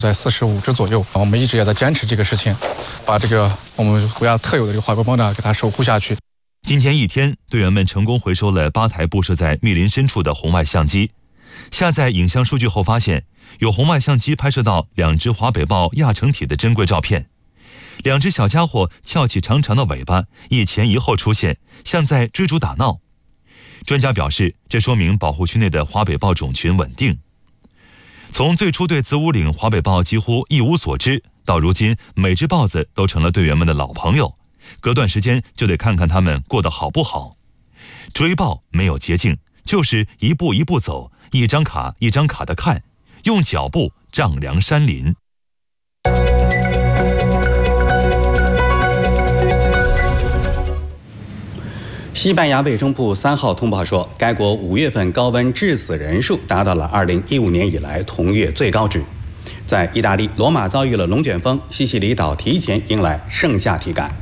在45只左右。我们一直也在坚持这个事情，把这个我们国家特有的这个华北豹呢给它守护下去。 今天一天，队员们成功回收了8台布设在密林深处的红外相机。下载影像数据后发现，有红外相机拍摄到2只华北豹亚成体的珍贵照片。2只小家伙翘起长长的尾巴，一前一后出现，像在追逐打闹。专家表示，这说明保护区内的华北豹种群稳定。从最初对子午岭华北豹几乎一无所知，到如今每只豹子都成了队员们的老朋友，隔段时间就得看看它们过得好不好。追豹没有捷径，就是一步一步走，一张卡一张卡的看，用脚步丈量山林。 西班牙卫生部3号通报说，该国5月份高温致死人数达到了2015年以来同月最高值。在意大利罗马遭遇了龙卷风，西西里岛提前迎来盛夏体感。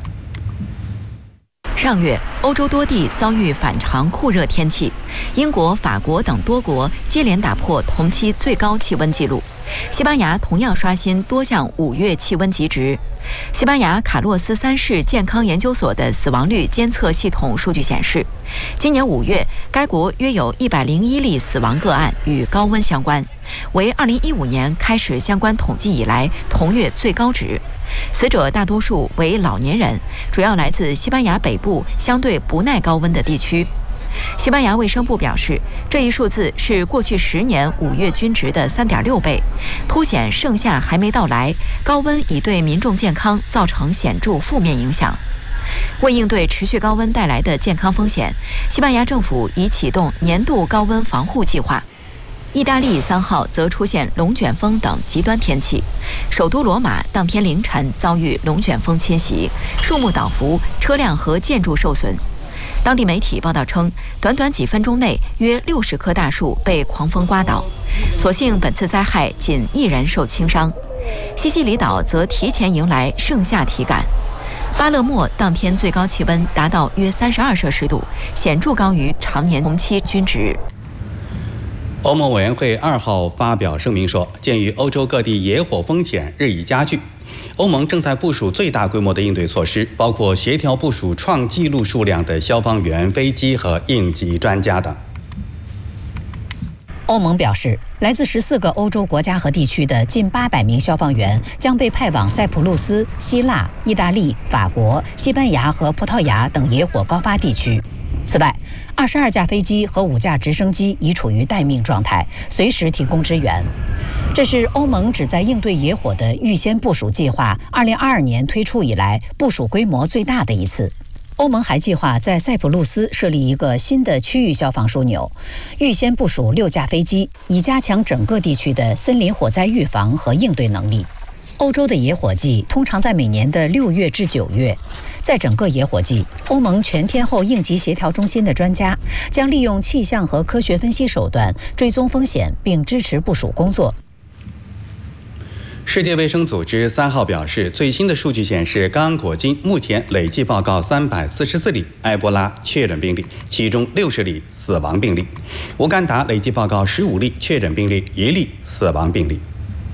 上月，欧洲多地遭遇反常酷热天气，英国、法国等多国接连打破同期最高气温纪录。西班牙同样刷新多项5月气温极值。西班牙卡洛斯3世健康研究所的死亡率监测系统数据显示，今年5月，该国约有101例死亡个案与高温相关，为2015年开始相关统计以来同月最高值。死者大多数为老年人，主要来自西班牙北部相对不耐高温的地区。西班牙卫生部表示，这一数字是过去10年5月均值的3.6倍，凸显盛夏还没到来，高温已对民众健康造成显著负面影响。为应对持续高温带来的健康风险，西班牙政府已启动年度高温防护计划。意大利3号则出现龙卷风等极端天气，首都罗马当天凌晨遭遇龙卷风侵袭，树木倒伏，车辆和建筑受损。当地媒体报道称，短短几分钟内，约60棵大树被狂风刮倒。所幸本次灾害仅1人受轻伤。西西里岛则提前迎来盛夏体感。巴勒莫当天最高气温达到约32摄氏度，显著高于常年同期均值。 欧盟委员会2号发表声明说，鉴于欧洲各地野火风险日益加剧，欧盟正在部署最大规模的应对措施，包括协调部署创纪录数量的消防员、飞机和应急专家等。 欧盟表示，来自14个欧洲国家和地区的近800名消防员将被派往塞浦路斯、希腊、意大利、法国、西班牙和葡萄牙等野火高发地区。此外，22架飞机和5架直升机已处于待命状态，随时提供支援。这是欧盟旨在应对野火的预先部署计划2022年推出以来部署规模最大的一次。欧盟还计划在塞浦路斯设立一个新的区域消防枢纽，预先部署6架飞机，以加强整个地区的森林火灾预防和应对能力。欧洲的野火季通常在每年的6月至9月。在整个野火季，欧盟全天候应急协调中心的专家将利用气象和科学分析手段追踪风险，并支持部署工作。 世界卫生组织3号表示，最新的数据显示，刚果金目前累计报告344例埃博拉确诊病例，其中60例死亡病例。乌干达累计报告15例确诊病例，1例死亡病例。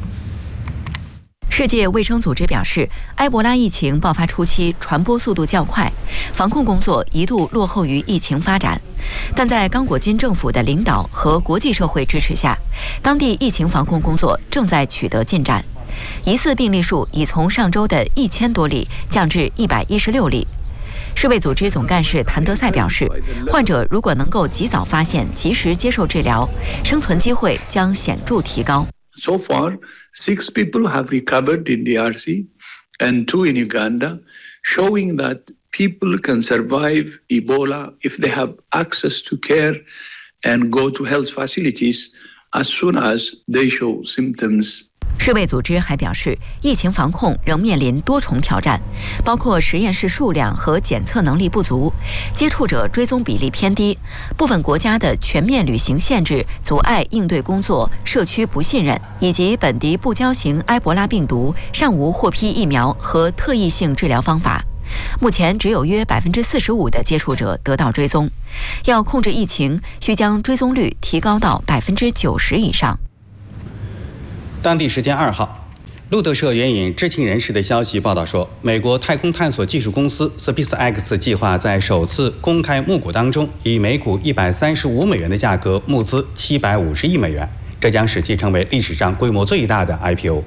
世界卫生组织表示，埃博拉疫情爆发初期传播速度较快，防控工作一度落后于疫情发展。但在刚果金政府的领导和国际社会支持下，当地疫情防控工作正在取得进展。疑似病例数已从上周的1000多例降至116例。世卫组织总干事谭德赛表示，患者如果能够及早发现、及时接受治疗，生存机会将显著提高。 So far, 6 people have recovered in DRC and 2 in Uganda, showing that people can survive Ebola if they have access to care and go to health facilities as soon as they show symptoms. 世卫组织还表示，疫情防控仍面临多重挑战，包括实验室数量和检测能力不足，接触者追踪比例偏低，部分国家的全面旅行限制阻碍应对工作，社区不信任，以及本地不交型埃博拉病毒尚无获批疫苗和特异性治疗方法。目前只有约45%的接触者得到追踪，要控制疫情，需将追踪率提高到90%以上。 当地时间2号， 路透社援引知情人士的消息报道说，美国太空探索技术公司 SpaceX 计划在首次公开募股当中，以每股135美元的价格募资750亿美元，这将使其成为历史上规模最大的 IPO。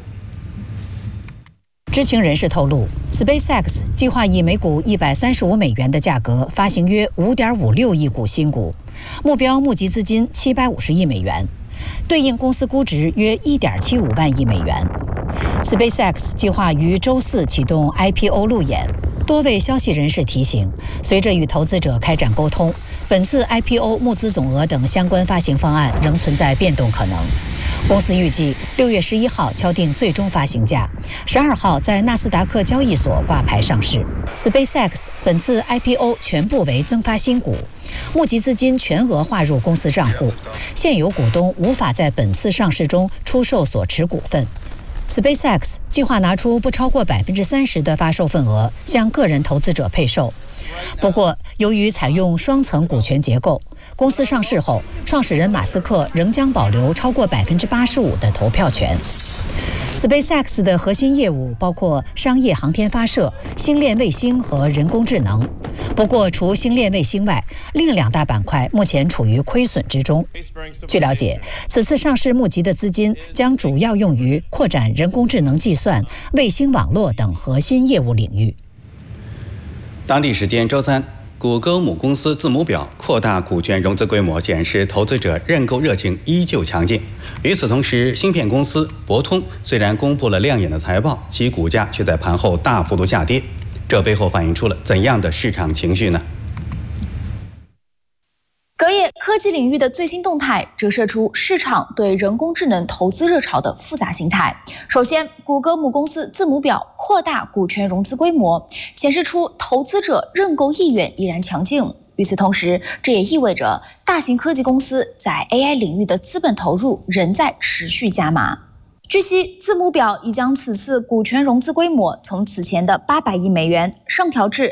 知情人士透露 ，SpaceX 计划以每股135美元的价格发行约5.56亿股新股，目标募集资金750亿美元，对应公司估值约1.75万亿美元。SpaceX 计划于周4启动 IPO 路演。多位消息人士提醒，随着与投资者开展沟通，本次 IPO 募资总额等相关发行方案仍存在变动可能。公司预计6月11号敲定最终发行价，12号在纳斯达克交易所挂牌上市。SpaceX 本次 IPO 全部为增发新股，募集资金全额划入公司账户，现有股东无法在本次上市中出售所持股份。SpaceX 计划拿出不超过30%的发售份额向个人投资者配售。不过，由于采用双层股权结构，公司上市后，创始人马斯克仍将保留超过85%的投票权。SpaceX 的核心业务包括商业航天发射、星链卫星和人工智能。不过，除星链卫星外，另2大板块目前处于亏损之中。据了解，此次上市募集的资金将主要用于扩展人工智能计算、卫星网络等核心业务领域。 当地时间周三，谷歌母公司字母表扩大股权融资规模，显示投资者认购热情依旧强劲。与此同时，芯片公司博通虽然公布了亮眼的财报，其股价却在盘后大幅度下跌。这背后反映出了怎样的市场情绪呢？ 隔夜，科技领域的最新动态折射出市场对人工智能投资热潮的复杂形态。首先，谷歌母公司字母表扩大股权融资规模，显示出投资者认购意愿依然强劲。与此同时，这也意味着大型科技公司在 AI 领域的资本投入仍在持续加码。据悉，字母表已将此次股权融资规模从此前的800亿美元上调至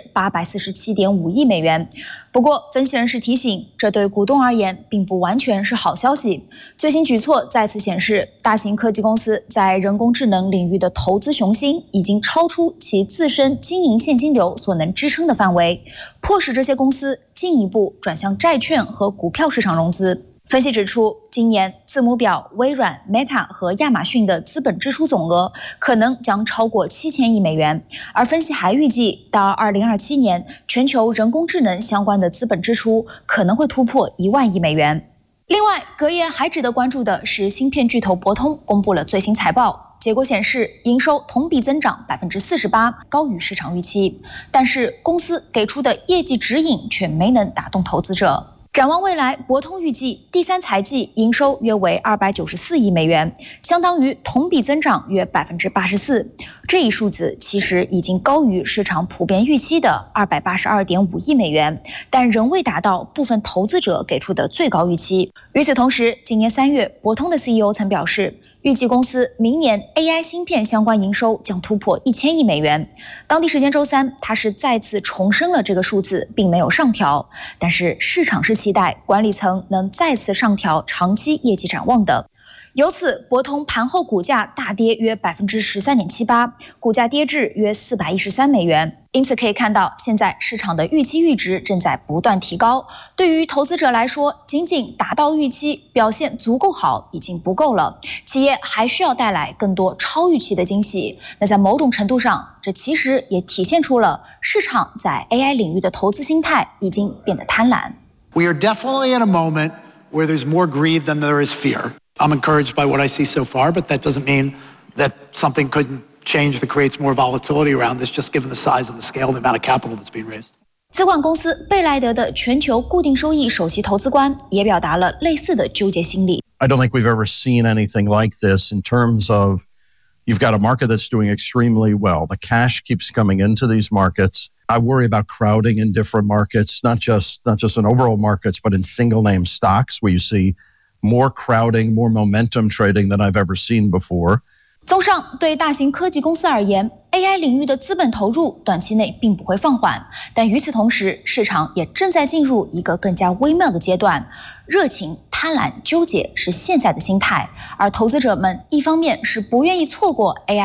847.5亿美元。不过，分析人士提醒，这对股东而言并不完全是好消息。最新举措再次显示，大型科技公司在人工智能领域的投资雄心已经超出其自身经营现金流所能支撑的范围，迫使这些公司进一步转向债券和股票市场融资。分析指出，今年字母表、微软、Meta 和亚马逊的资本支出总额可能将超过7000亿美元，而分析还预计到2027年，全球人工智能相关的资本支出可能会突破1万亿美元。另外，隔夜还值得关注的是，芯片巨头博通公布了最新财报，结果显示营收同比增长48%，高于市场预期，但是公司给出的业绩指引却没能打动投资者。展望未来，博通预计第3财季营收约为294亿美元，相当于同比增长约84%。这一数字其实已经高于市场普遍预期的282.5亿美元，但仍未达到部分投资者给出的最高预期。与此同时，今年3月，博通的 CEO 曾表示，预计公司明年 AI 芯片相关营收将突破1000亿美元。当地时间周三，他是再次重申了这个数字，并没有上调。但是市场是期待管理层能再次上调长期业绩展望的。由此，博通盘后股价大跌约13.78%，股价跌至约413美元。因此可以看到，现在市场的预期阈值正在不断提高。对于投资者来说，仅仅达到预期，表现足够好已经不够了，企业还需要带来更多超预期的惊喜。那在某种程度上，这其实也体现出了市场在 AI 领域的投资心态已经变得贪婪。 We are definitely in a moment where there's more greed than there is fear. I'm encouraged by what I see so far, but that doesn't mean that something couldn't change that creates more volatility around this, just given the size and the scale and the amount of capital that's being raised. 资管公司贝莱德的全球固定收益首席投资官也表达了类似的纠结心理。 I don't think we've ever seen anything like this in terms of you've got a market that's doing extremely well. The cash keeps coming into these markets. I worry about crowding in different markets, not just in overall markets, but in single name stocks where you see more crowding, more momentum trading than I've ever seen before. 综上，对大型科技公司而言 ，AI 领域的资本投入短期内并不会放缓，但与此同时，市场也正在进入一个更加微妙的阶段。热情、贪婪、纠结是现在的心态，而投资者们一方面是不愿意错过 AI